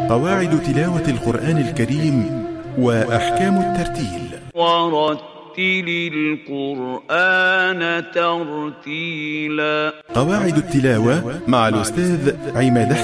قواعد تلاوة القرآن الكريم وأحكام الترتيل. ورتل القرآن ترتيلا. قواعد التلاوة مع الأستاذ عماد